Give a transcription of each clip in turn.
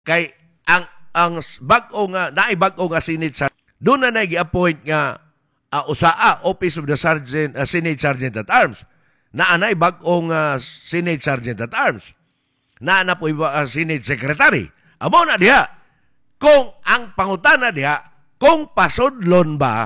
Kay ang bag-o nga naibag-o nga Senate Sergeant, doon na nag-appoint nga usaa Office of the Sergeant Senate Sergeant at Arms. Naanay bag-o nga Senate Sergeant at Arms. Naana po Senate Secretary. Amo na diha. Kung ang pangutana diha, kung pasudlon ba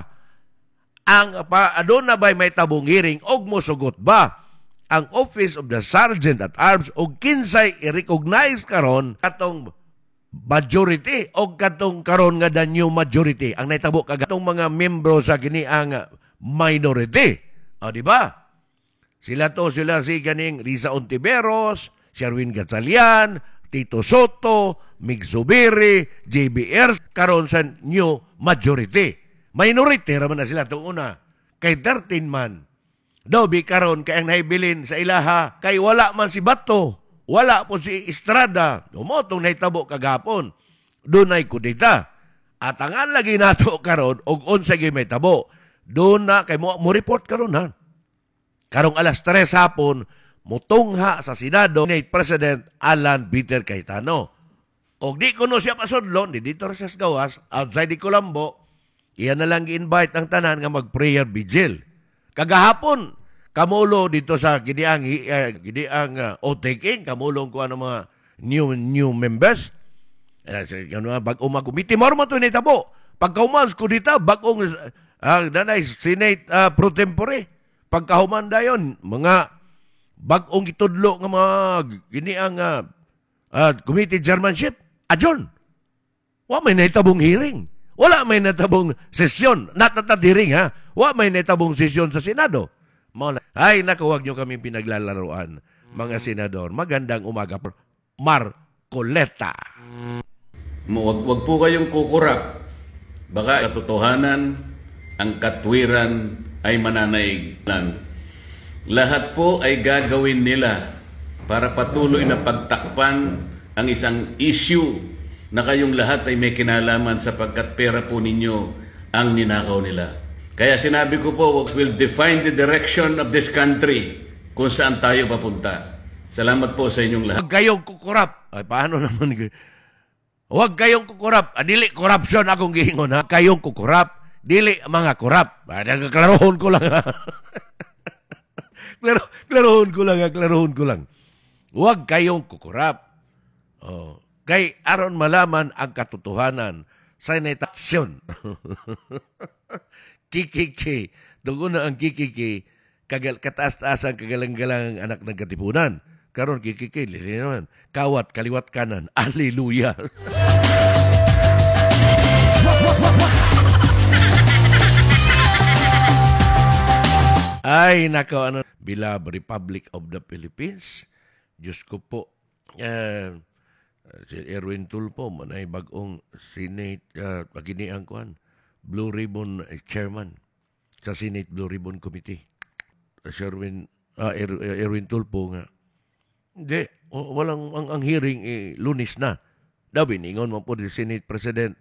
doon na ba'y may tabong hearing og mosugot ba ang Office of the Sergeant at Arms og kinsay i-recognize karon katong majority o katong karon nga the new majority ang naitabo kagatong mga membro sa kini ang minority. O di ba? Sila si ganing Risa Ontiveros, Sherwin Gatchalian, Tito Soto, Mig Zubiri, JBR karon sa new majority. Minority raman na sila itong una. Kay 13 man. Dobi karon kay ang naibilin sa ilaha. Kay wala man si Bato. Wala po si Estrada. Umotong naitabo kagapon. Doon ay kudita. At ang lagi nato karon og unsa gyud may tabo. Doon na kay mo report karon ha. Karong alas 3 hapon mutungha sa Senado ni President Alan Peter Cayetano. Og di kuno siya pasudlon dito sa gawas outside di Colombo. Iyan na lang gi-invite ang tanan nga mag-prayer vigil. Kagahapon, kamulo dito sa Gidiang Oteking, kamulong ko ano mga new members. Bag-o magumiti, maro to nitabo. Pagkahuman ko dito, bag-ong nanay, Senate pro tempore. Pagkahuman dayon, mga bag-ong itudlo ng mga Gidiang committee chairmanship. Adyon, may naitabong hearing. Wala may natabong sesyon. Natatadiring ha. Wala may natabong sesyon sa Senado. Ay, naku, huwag nyo kami pinaglalaroan, mga senador. Magandang umaga. Marcoleta. Wag po kayong kukurap. Baka katotohanan, ang katwiran ay mananaig lang. Lahat po ay gagawin nila para patuloy na pagtakpan ang isang issue na kayong lahat ay may kinalaman sapagkat pera po ninyo ang ninakaw nila. Kaya sinabi ko po, will define the direction of this country kung saan tayo papunta. Salamat po sa inyong lahat. Huwag kayong kukurap. Ay, paano naman? Huwag kayong kukurap. Dili corruption akong gihingon ha. Kayong kukurap. Dili mga kurap. Klarohon ko lang ha. Klarohon ko lang. Huwag kayong kukurap. Oh. Kay aron malaman ang katotohanan sa sanitasyon. Kikiki. Doon na ang kikiki. Kataas-taas ang kagalang-galang anak ng katipunan. Karon kikiki. Naman. Kawat, kaliwat kanan. Hallelujah. Ay, nako, ano. Bilab Republic of the Philippines. Diyos ko po. Si Erwin Tulfo, manay bagong Senate, paginiang kuhan, Blue Ribbon Chairman sa Senate Blue Ribbon Committee. Erwin Tulfo nga. Hindi, walang ang hearing Lunes na. Daw biningon mo po di Senate President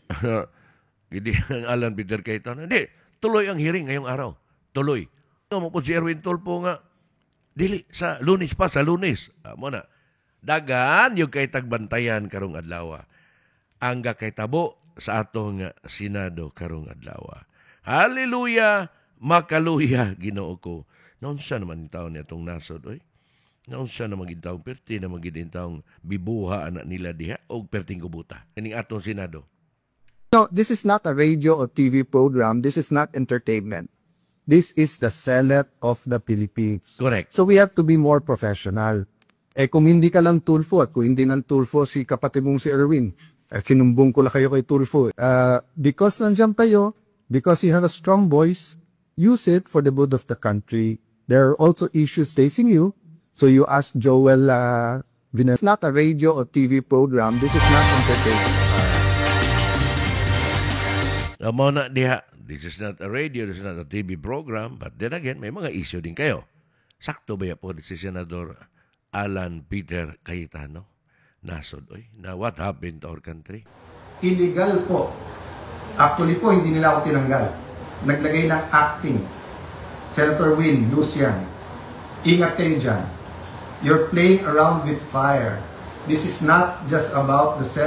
ang Alan Peter Cayetano. Hindi, tuloy ang hearing ngayong araw. Tuloy. Mo po si Erwin Tulfo nga, dili, sa Lunes pa, sa Lunes. Muna. Dagan yung kay tagbantayan karong adlaw. Ang kay tabo sa atong Senado karong adlaw. Hallelujah, makaluya Ginoo ko. Naunsa naman taon niya itong nasod, oy? Naunsa naman gintawong perti na magintawong bibuha anak nila diha o perting kubuta. Kaning atong Senado. No, this is not a radio or TV program. This is not entertainment. This is the Senate of the Philippines. Correct. So we have to be more professional. Kung hindi ka lang Tulfo at kung hindi ng Tulfo si kapatid mong si Erwin, sinumbong ko lang kayo kay Tulfo. Because nandiyan kayo, because you have a strong voice, use it for the good of the country. There are also issues facing you. So you ask Joel It's not a radio or TV program. This is not entertainment. Amo na diha. This is not a radio, this is not a TV program. But then again, may mga issue din kayo. Sakto ba po si Senador Alan Peter Cayetano? Nasod, na what happened to our country? Illegal po. Actually po, hindi nila ako tinanggal. Naglagay ng acting. Senator Win, Lucian, ingat kayo dyan. You're playing around with fire. This is not just about the